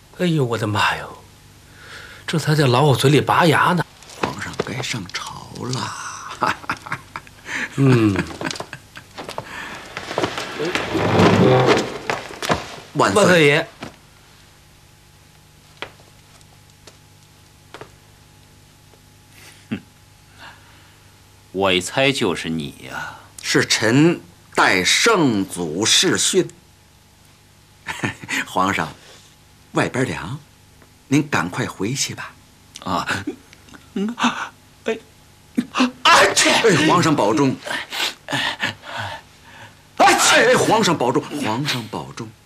哎呦，我的妈哟！这才在老虎嘴里拔牙呢。 皇上该上朝了。 嗯。 万万岁爷。 我一猜就是你呀。 是臣代圣祖试训。皇上，外边凉，您赶快回去吧。 啊， 哎，皇上保重。哎，皇上保重，皇上保重。